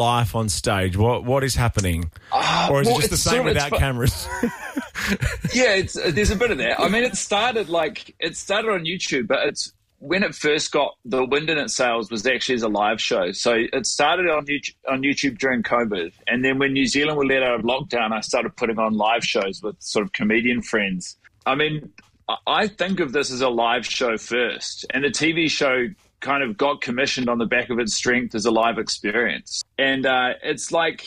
life on stage? What is happening? Or is it just the same without cameras? Yeah, there's a bit of that. I mean, it started on YouTube, but when it first got the wind in its sails was actually as a live show. So it started on YouTube during COVID. And then when New Zealand were let out of lockdown, I started putting on live shows with sort of comedian friends. I mean, I think of this as a live show first. And the TV show kind of got commissioned on the back of its strength as a live experience. And it's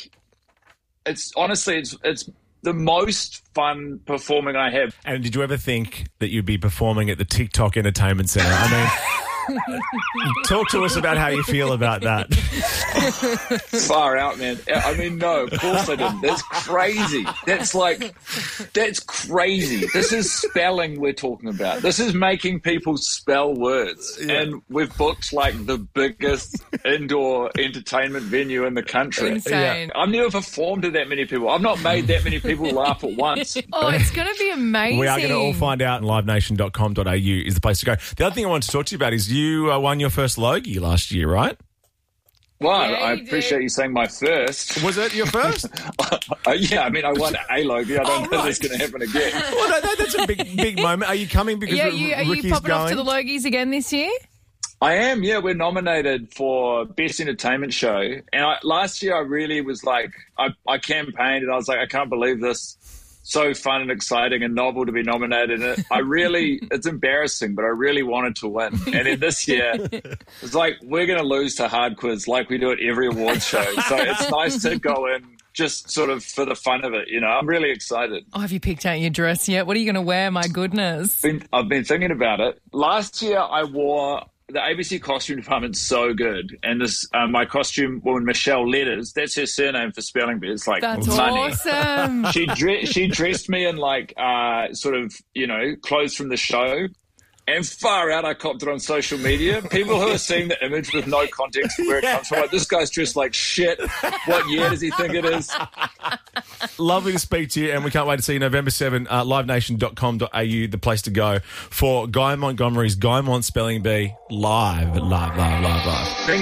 the most fun performing I have. And did you ever think that you'd be performing at the TikTok Entertainment Centre? I mean, talk to us about how you feel about that. Far out, man. I mean, no, of course I didn't. That's crazy. That's crazy. This is spelling we're talking about. This is making people spell words. Yeah. And we've booked like the biggest indoor entertainment venue in the country. Insane. I've never performed to that many people. I've not made that many people laugh at once. Oh, it's going to be amazing. We are going to all find out. livenation.com.au is the place to go. The other thing I wanted to talk to you about is you won your first Logie last year, right? Well, yeah, I appreciate you saying my first. Was it your first? Yeah, I mean, I won a Logie. I don't know if it's going to happen again. Well, no, that's a big moment. Are you coming because are Ricky's you popping going? off to the Logies again this year? I am, yeah. We're nominated for Best Entertainment Show. And last year I really was like, I campaigned and I was like, I can't believe this. So fun and exciting and novel to be nominated. And it's embarrassing, but I really wanted to win. And then this year, it's like, we're going to lose to Hard Quiz like we do at every awards show. So it's nice to go in just sort of for the fun of it, you know. I'm really excited. Oh, have you picked out your dress yet? What are you going to wear? My goodness. I've been thinking about it. Last year I wore... The ABC costume department's so good. And this, my costume woman, Michelle Letters, that's her surname for spelling bee. It's like that's money. Awesome. She dressed me in like sort of, you know, clothes from the show. And far out, I copped it on social media. People who are seeing the image with no context for where it comes from, like, this guy's dressed like shit. What year does he think it is? Lovely to speak to you, and we can't wait to see you November 7, livenation.com.au, the place to go for Guy Montgomery's Guy Mont Spelling Bee live.